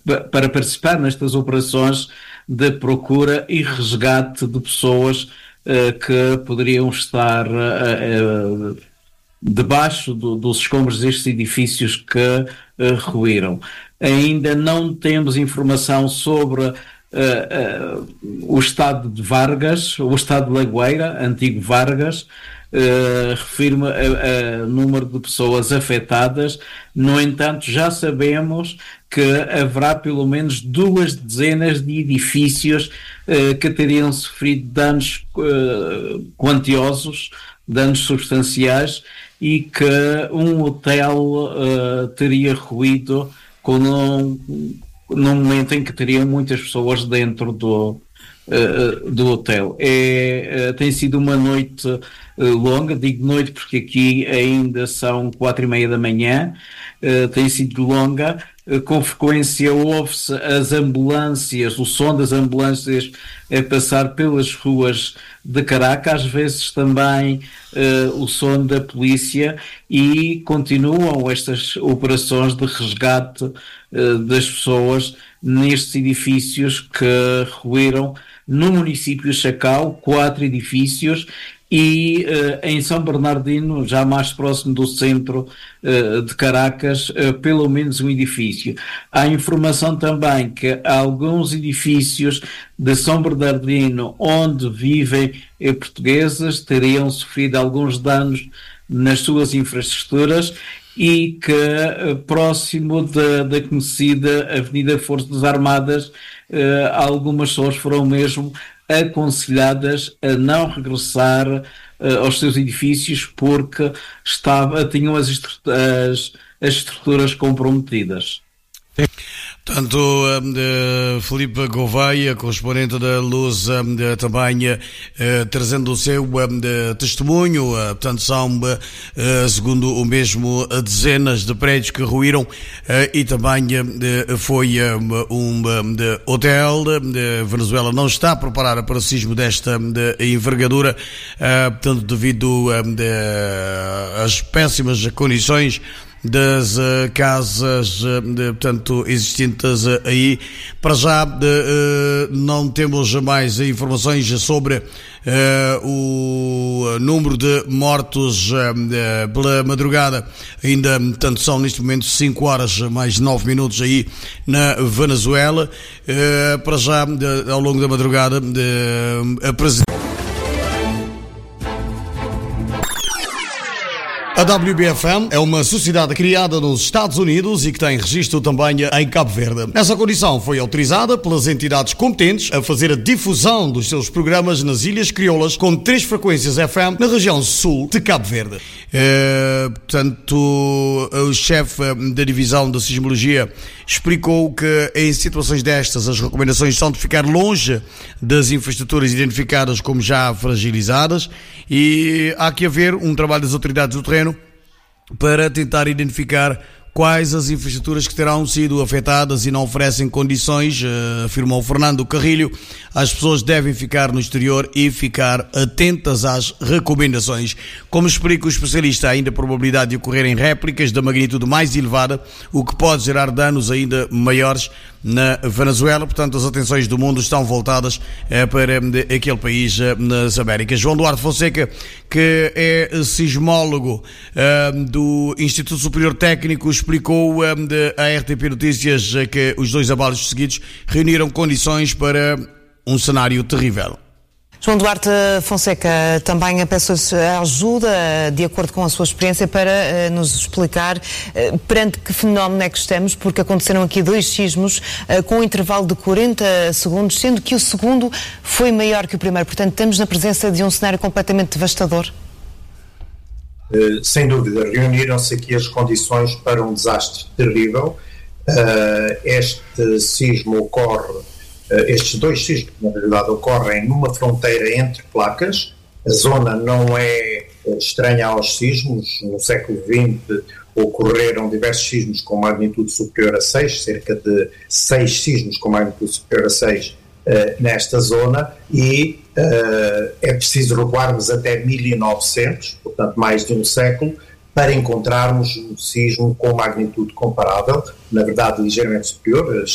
para participar nestas operações de procura e resgate de pessoas que poderiam estar debaixo dos escombros destes edifícios que ruíram. Ainda não temos informação sobre o estado de Vargas, o estado de Lagoeira, antigo Vargas. Refiro-me a número de pessoas afetadas. No entanto, já sabemos que haverá pelo menos 2 dezenas de edifícios que teriam sofrido danos quantiosos, danos substanciais, e que um hotel teria ruído num momento em que teriam muitas pessoas dentro do hotel. Tem sido uma noite longa, digo noite porque aqui ainda são 4:30 da manhã, tem sido longa. Com frequência ouve-se as ambulâncias, o som das ambulâncias a passar pelas ruas de Caracas, às vezes também o som da polícia, e continuam estas operações de resgate das pessoas nestes edifícios que ruíram no município de Chacau, 4 edifícios, e em São Bernardino, já mais próximo do centro de Caracas, pelo menos um edifício. Há informação também que alguns edifícios de São Bernardino, onde vivem portugueses, teriam sofrido alguns danos nas suas infraestruturas, e que próximo da conhecida Avenida Forças Armadas, algumas pessoas foram mesmo aconselhadas a não regressar aos seus edifícios porque tinham as estruturas comprometidas. Portanto, Filipe Gouveia, correspondente da Luz, também trazendo o seu testemunho. Portanto, são, segundo o mesmo, dezenas de prédios que ruíram, e também foi um hotel. Venezuela não está preparada para o sismo desta envergadura, portanto, devido às péssimas condições das casas, portanto, existentes aí. Para já não temos mais informações sobre o número de mortos pela madrugada. Ainda, portanto, são neste momento 5 horas mais 9 minutos aí na Venezuela. Para já, ao longo da madrugada, a presidente. A WBFM é uma sociedade criada nos Estados Unidos e que tem registro também em Cabo Verde. Nessa condição, foi autorizada pelas entidades competentes a fazer a difusão dos seus programas nas Ilhas Crioulas, com 3 frequências FM na região sul de Cabo Verde. Portanto, o chefe da divisão de sismologia explicou que em situações destas as recomendações são de ficar longe das infraestruturas identificadas como já fragilizadas, e há que haver um trabalho das autoridades do terreno para tentar identificar quais as infraestruturas que terão sido afetadas e não oferecem condições, afirmou Fernando Carrilho. As pessoas devem ficar no exterior e ficar atentas às recomendações. Como explica o especialista, há ainda a probabilidade de ocorrerem réplicas da magnitude mais elevada, o que pode gerar danos ainda maiores na Venezuela. Portanto, as atenções do mundo estão voltadas para aquele país nas Américas. João Duarte Fonseca, que é sismólogo do Instituto Superior Técnico, explicou à RTP Notícias que os 2 abalos seguidos reuniram condições para um cenário terrível. João Duarte Fonseca, também peço-lhe ajuda, de acordo com a sua experiência, para nos explicar perante que fenómeno é que estamos, porque aconteceram aqui 2 sismos com um intervalo de 40 segundos, sendo que o segundo foi maior que o primeiro. Portanto, estamos na presença de um cenário completamente devastador. Sem dúvida, reuniram-se aqui as condições para um desastre terrível. Este sismo ocorre, estes 2 sismos, na realidade, ocorrem numa fronteira entre placas. A zona não é estranha aos sismos. No século XX ocorreram diversos sismos com magnitude superior a 6, cerca de 6 sismos com magnitude superior a 6 nesta zona, e é preciso recuarmos até 1900, portanto mais de um século, para encontrarmos um sismo com magnitude comparável, na verdade ligeiramente superior.